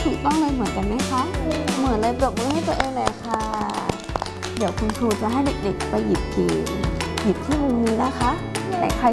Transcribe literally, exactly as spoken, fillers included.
ถูกต้องเลยเหมือนกันไหมคะเหมือนเลยปรบมือให้ตัวเองเลยค่ะเดี๋ยวคุณครูจะให้เด็กๆไปหยิบเกมหยิบที่มุมนี้นะคะไหนใคร